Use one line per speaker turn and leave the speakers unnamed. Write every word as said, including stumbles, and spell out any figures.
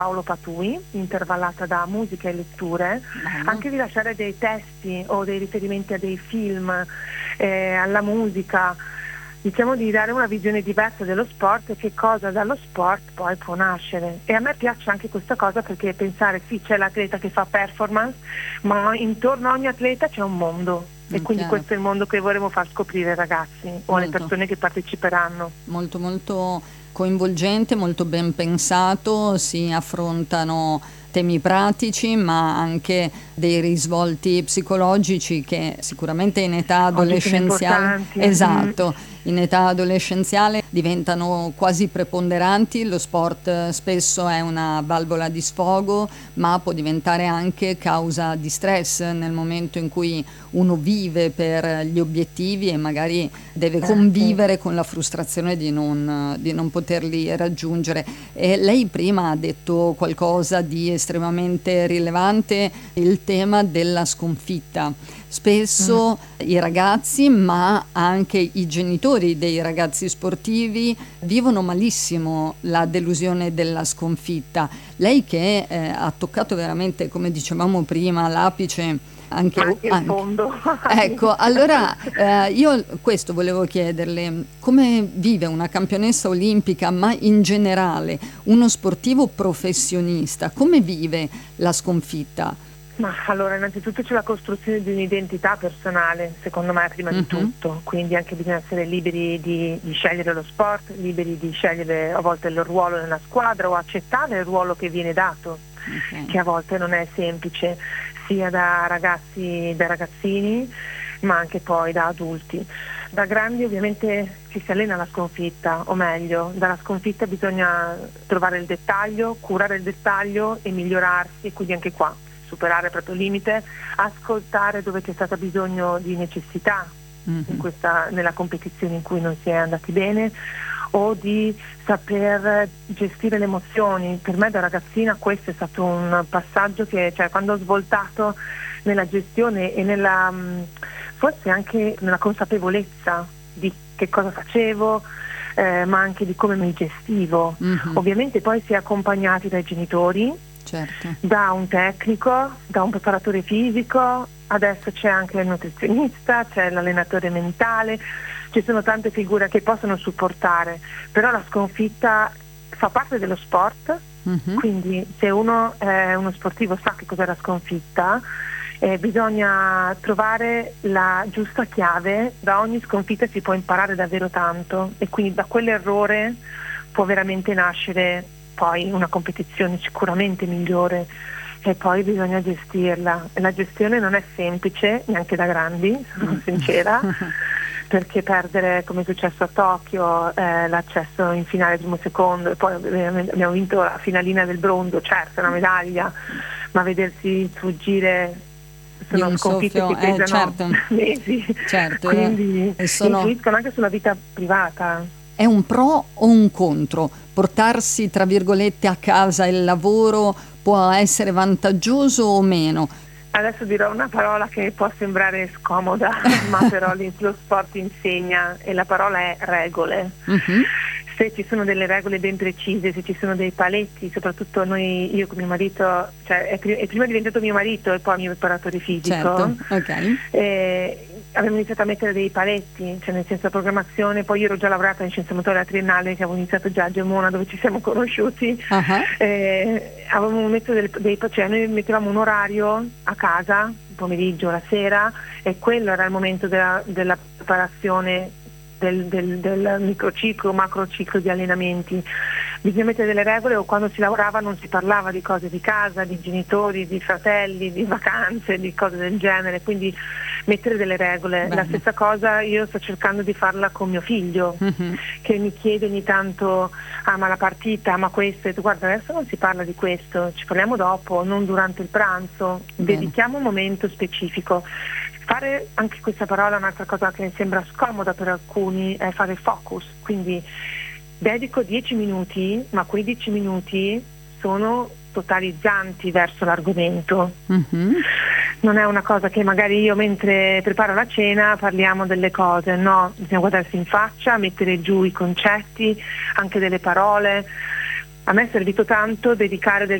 Paolo Patui, intervallata da musica e letture,
Bello.
anche di lasciare dei testi o dei riferimenti a dei film, eh, alla musica, diciamo di dare una visione diversa dello sport e che cosa dallo sport poi può nascere. E a me piace anche questa cosa, perché pensare sì, c'è l'atleta che fa performance, ma intorno a ogni atleta c'è un mondo. E
Mm,
quindi
chiaro.
questo è il mondo che vorremmo far scoprire ai ragazzi o alle
Molto.
persone che parteciperanno.
Molto molto coinvolgente, molto ben pensato, si affrontano temi pratici ma anche dei risvolti psicologici che sicuramente in età
Oggi sono
adolescenziale,
importanti.
esatto, in età adolescenziale diventano quasi preponderanti. Lo sport eh, spesso è una valvola di sfogo, ma può diventare anche causa di stress nel momento in cui uno vive per gli obiettivi e magari deve
Eh,
convivere con la frustrazione di non, di non poterli raggiungere. E lei prima ha detto qualcosa di estremamente rilevante, il tema della sconfitta. Spesso
Mm.
i ragazzi, ma anche i genitori dei ragazzi sportivi, vivono malissimo la delusione della sconfitta. Lei che eh, ha toccato veramente, come dicevamo prima, l'apice anche,
Ma anche il
anche-
fondo.
Ecco, allora eh, io questo volevo chiederle, come vive una campionessa olimpica, ma in generale uno sportivo professionista, come vive la sconfitta?
Ma allora, innanzitutto c'è la costruzione di un'identità personale, secondo me, prima di
Mhm.
tutto, quindi anche bisogna essere liberi di, di scegliere lo sport, liberi di scegliere a volte il ruolo nella squadra o accettare il ruolo che viene dato,
Ok.
che a volte non è semplice, sia da ragazzi, da ragazzini, ma anche poi da adulti. Da grandi ovviamente ci si allena alla sconfitta, o meglio, dalla sconfitta bisogna trovare il dettaglio, curare il dettaglio e migliorarsi, e quindi anche qua superare il proprio limite, ascoltare dove c'è stato bisogno di necessità
Mhm.
in questa, nella competizione in cui non si è andati bene, o di saper gestire le emozioni. Per me da ragazzina questo è stato un passaggio che, cioè, quando ho svoltato nella gestione e nella mh, forse anche nella consapevolezza di che cosa facevo, eh, ma anche di come mi gestivo.
Mhm.
Ovviamente poi si è accompagnati dai genitori,
Certo.
da un tecnico, da un preparatore fisico, adesso c'è anche il nutrizionista, c'è l'allenatore mentale, ci sono tante figure che possono supportare, però la sconfitta fa parte dello sport,
Mhm.
quindi se uno è uno sportivo sa che cos'è la sconfitta, eh, bisogna trovare la giusta chiave. Da ogni sconfitta si può imparare davvero tanto e quindi da quell'errore può veramente nascere poi una competizione sicuramente migliore, e poi bisogna gestirla. E la gestione non è semplice neanche da grandi, sono sincera, perché perdere, come è successo a Tokyo, eh, l'accesso in finale primo secondo, e poi abbiamo vinto la finalina del bronzo, certo è una medaglia, ma vedersi sfuggire
Di
sono
un
sconfitte
soffio,
che
eh,
pesano
certo,
mesi,
certo, eh,
quindi
e sono,
influiscono anche sulla vita privata.
è un pro o un contro? Portarsi, tra virgolette, a casa il lavoro può essere vantaggioso o meno?
Adesso dirò una parola che può sembrare scomoda, ma però lì lo sport insegna, e la parola è regole.
Mhm.
Se ci sono delle regole ben precise, se ci sono dei paletti, soprattutto noi, io con mio marito, cioè è, pri- è prima diventato mio marito e poi mio preparatore fisico,
Certo, ok.
eh, abbiamo iniziato a mettere dei paletti, cioè nel senso programmazione. Poi io ero già laureata in scienze motorie alla triennale, che avevo iniziato già a Gemona, dove ci siamo conosciuti.
Ah,
eh, avevamo messo del, dei, cioè noi mettevamo un orario a casa, il pomeriggio, la sera, e quello era il momento della, della preparazione del, del, del microciclo, macrociclo di allenamenti. Bisogna mettere delle regole, o quando si lavorava non si parlava di cose di casa, di genitori, di fratelli, di vacanze, di cose del genere, quindi mettere delle regole.
Bene.
La stessa cosa io sto cercando di farla con mio figlio,
Mhm.
che mi chiede ogni tanto: ah, ma la partita, ma questo, e tu, guarda, adesso non si parla di questo, ci parliamo dopo, non durante il pranzo,
Bene.
dedichiamo un momento specifico. Fare, anche questa parola, un'altra cosa che sembra scomoda per alcuni, è fare focus, quindi dedico dieci minuti, ma quei dieci minuti sono totalizzanti verso l'argomento.
Mhm.
Non è una cosa che magari io mentre preparo la cena parliamo delle cose, no, bisogna guardarsi in faccia, mettere giù i concetti, anche delle parole. A me è servito tanto dedicare del